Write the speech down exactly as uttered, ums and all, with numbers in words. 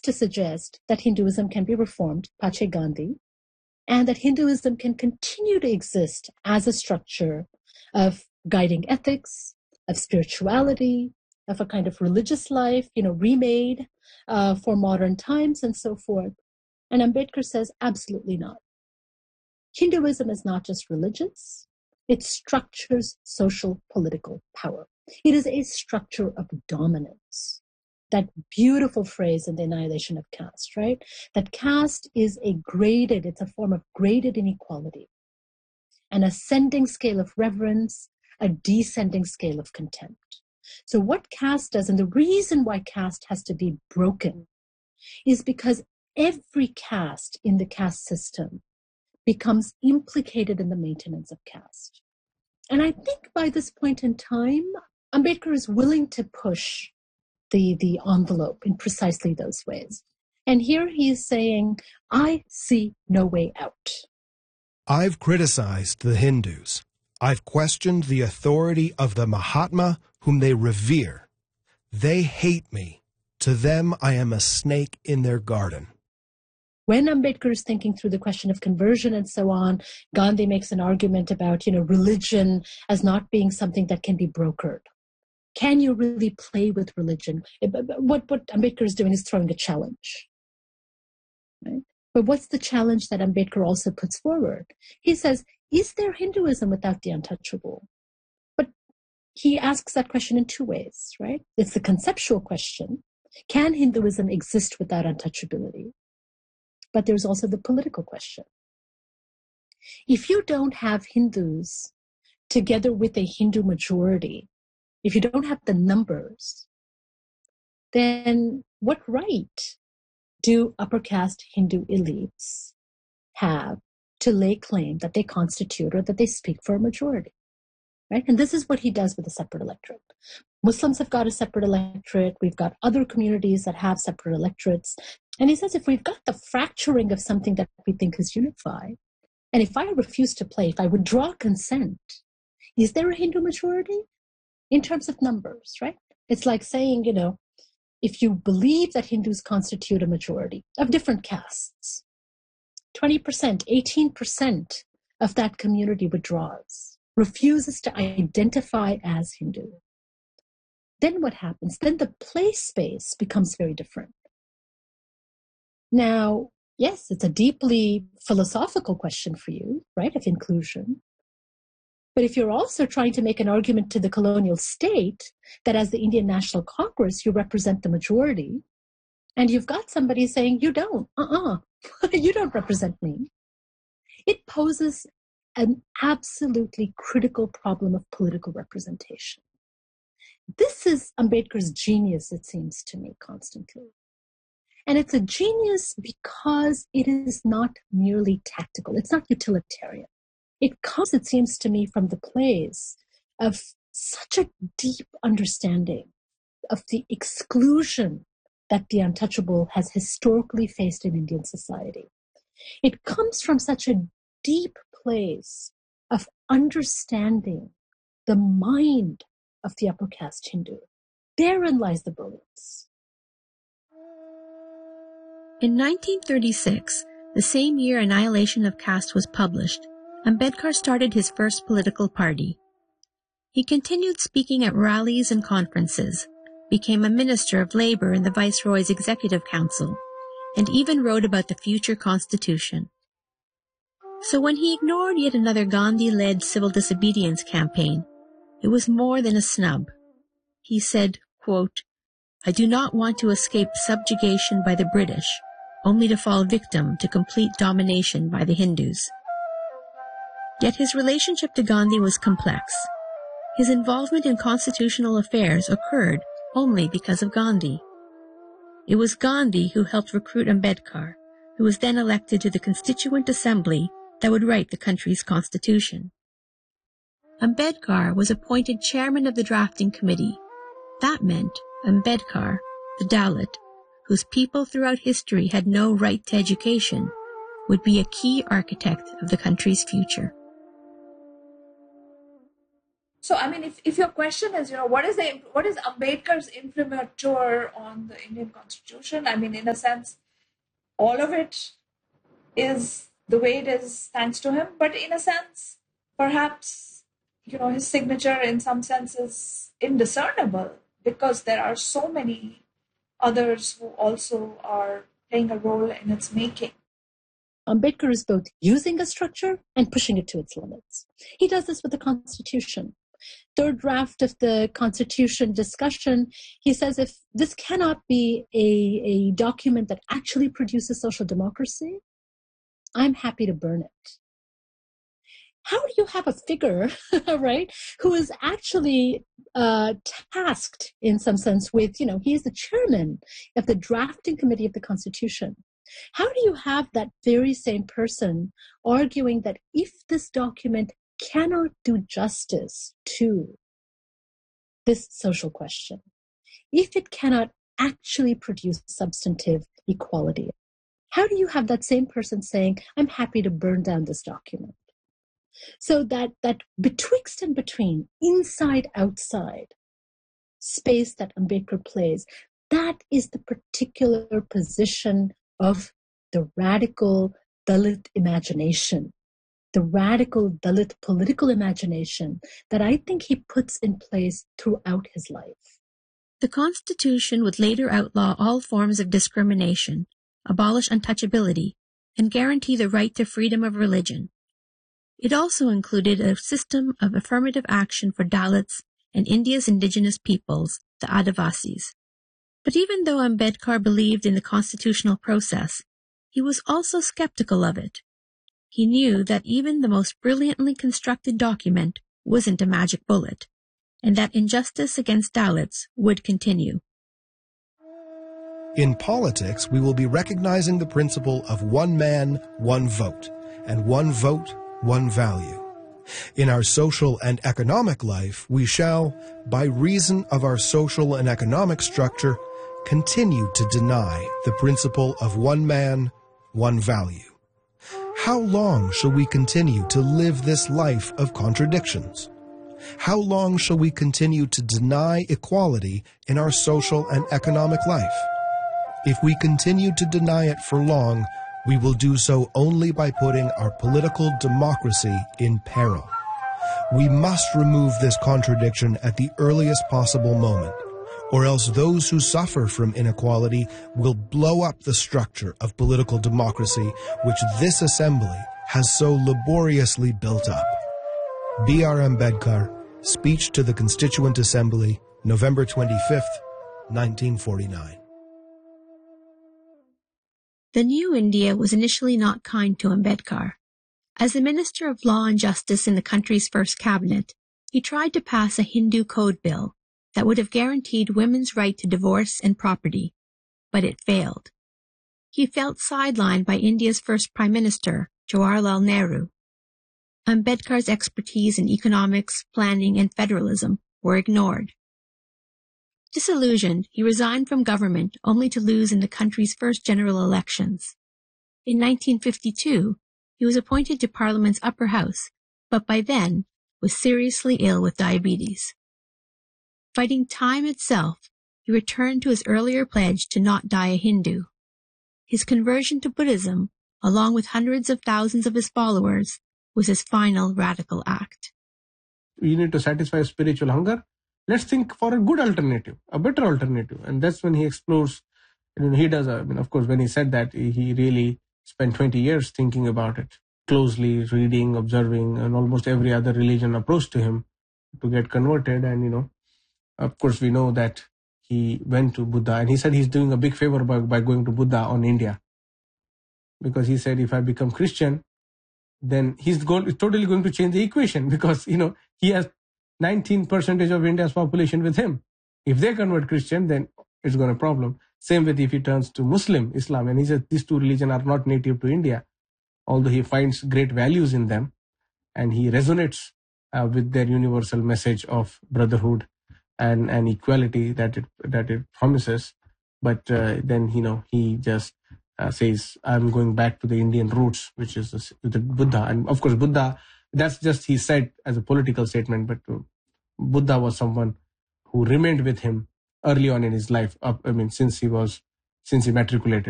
to suggest that Hinduism can be reformed, Pache Gandhi, and that Hinduism can continue to exist as a structure of guiding ethics, of spirituality, of a kind of religious life, you know, remade uh, for modern times and so forth. And Ambedkar says, absolutely not. Hinduism is not just religious, it structures social political power. It is a structure of dominance. That beautiful phrase in The Annihilation of Caste, right? That caste is a graded, it's a form of graded inequality, an ascending scale of reverence, a descending scale of contempt. So what caste does, and the reason why caste has to be broken, is because every caste in the caste system becomes implicated in the maintenance of caste. And I think by this point in time, Ambedkar is willing to push the, the envelope in precisely those ways. And here he is saying, I see no way out. I've criticized the Hindus. I've questioned the authority of the Mahatma whom they revere. They hate me. To them, I am a snake in their garden. When Ambedkar is thinking through the question of conversion and so on, Gandhi makes an argument about, you know, religion as not being something that can be brokered. Can you really play with religion? What, what Ambedkar is doing is throwing a challenge. Right? But what's the challenge that Ambedkar also puts forward? He says, is there Hinduism without the untouchable? But he asks that question in two ways, right? It's the conceptual question. Can Hinduism exist without untouchability? But there's also the political question. If you don't have Hindus together with a Hindu majority, if you don't have the numbers, then what right do upper caste Hindu elites have to lay claim that they constitute or that they speak for a majority? Right? And this is what he does with a separate electorate. Muslims have got a separate electorate. We've got other communities that have separate electorates. And he says, if we've got the fracturing of something that we think is unified, and if I refuse to play, if I withdraw consent, is there a Hindu majority? In terms of numbers, right? It's like saying, you know, if you believe that Hindus constitute a majority of different castes, twenty percent, eighteen percent of that community withdraws, refuses to identify as Hindu. Then what happens? Then the play space becomes very different. Now, yes, it's a deeply philosophical question for you, right, of inclusion. But if you're also trying to make an argument to the colonial state that as the Indian National Congress, you represent the majority, and you've got somebody saying, you don't, uh-uh, you don't represent me, it poses an absolutely critical problem of political representation. This is Ambedkar's genius, it seems to me, constantly. And it's a genius because it is not merely tactical. It's not utilitarian. It comes, it seems to me, from the place of such a deep understanding of the exclusion that the untouchable has historically faced in Indian society. It comes from such a deep place of understanding the mind of the upper caste Hindu. Therein lies the brilliance. In nineteen thirty-six, the same year Annihilation of Caste was published, Ambedkar started his first political party. He continued speaking at rallies and conferences, became a minister of labor in the Viceroy's Executive Council, and even wrote about the future constitution. So when he ignored yet another Gandhi-led civil disobedience campaign, it was more than a snub. He said, quote, I do not want to escape subjugation by the British, only to fall victim to complete domination by the Hindus. Yet his relationship to Gandhi was complex. His involvement in constitutional affairs occurred only because of Gandhi. It was Gandhi who helped recruit Ambedkar, who was then elected to the Constituent Assembly that would write the country's constitution. Ambedkar was appointed chairman of the drafting committee. That meant Ambedkar, the Dalit, whose people throughout history had no right to education, would be a key architect of the country's future. So, I mean, if, if your question is, you know, what is the what is Ambedkar's imprimatur on the Indian Constitution? I mean, in a sense, all of it is the way it is thanks to him. But in a sense, perhaps, you know, his signature in some sense is indiscernible because there are so many others who also are playing a role in its making. Ambedkar is both using a structure and pushing it to its limits. He does this with the Constitution. Third draft of the Constitution discussion, he says if this cannot be a, a document that actually produces social democracy, I'm happy to burn it. How do you have a figure, right, who is actually uh, tasked in some sense with, you know, he is the chairman of the drafting committee of the Constitution. How do you have that very same person arguing that if this document cannot do justice to this social question, if it cannot actually produce substantive equality, how do you have that same person saying, I'm happy to burn down this document? So that, that betwixt and between, inside, outside space that Ambedkar plays, that is the particular position of the radical Dalit imagination, the radical Dalit political imagination that I think he puts in place throughout his life. The Constitution would later outlaw all forms of discrimination, abolish untouchability, and guarantee the right to freedom of religion. It also included a system of affirmative action for Dalits and India's indigenous peoples, the Adivasis. But even though Ambedkar believed in the constitutional process, he was also skeptical of it. He knew that even the most brilliantly constructed document wasn't a magic bullet, and that injustice against Dalits would continue. In politics, we will be recognizing the principle of one man, one vote, and one vote, one value. In our social and economic life, we shall, by reason of our social and economic structure, continue to deny the principle of one man, one value. How long shall we continue to live this life of contradictions? How long shall we continue to deny equality in our social and economic life? If we continue to deny it for long, we will do so only by putting our political democracy in peril. We must remove this contradiction at the earliest possible moment, or else those who suffer from inequality will blow up the structure of political democracy which this assembly has so laboriously built up. B R Ambedkar, Speech to the Constituent Assembly, November twenty-fifth, nineteen forty-nine. The new India was initially not kind to Ambedkar. As the Minister of Law and Justice in the country's first cabinet, he tried to pass a Hindu code bill that would have guaranteed women's right to divorce and property, but it failed. He felt sidelined by India's first Prime Minister, Jawaharlal Nehru. Ambedkar's expertise in economics, planning, and federalism were ignored. Disillusioned, he resigned from government only to lose in the country's first general elections. In nineteen fifty-two, he was appointed to Parliament's upper house, but by then was seriously ill with diabetes. Fighting time itself, he returned to his earlier pledge to not die a Hindu. His conversion to Buddhism, along with hundreds of thousands of his followers, was his final radical act. We need to satisfy spiritual hunger. Let's think for a good alternative, a better alternative. And that's when he explores, you know, he does, I mean, of course, when he said that, he really spent twenty years thinking about it, closely reading, observing, and almost every other religion approached to him to get converted. And, you know, of course, we know that he went to Buddha, and he said he's doing a big favor by, by going to Buddha on India. Because he said, if I become Christian, then he's going, totally going to change the equation, because, you know, he has nineteen percent of India's population with him. If they convert Christian, then it's going to problem. Same with if he turns to Muslim, Islam. And he says these two religions are not native to India, although he finds great values in them. And he resonates uh, with their universal message of brotherhood and, and equality that it, that it promises. But uh, then, you know, he just uh, says, I'm going back to the Indian roots, which is the, the Buddha. And of course, Buddha, that's just he said as a political statement, but uh, Buddha was someone who remained with him early on in his life. Up, I mean, since he was since he matriculated.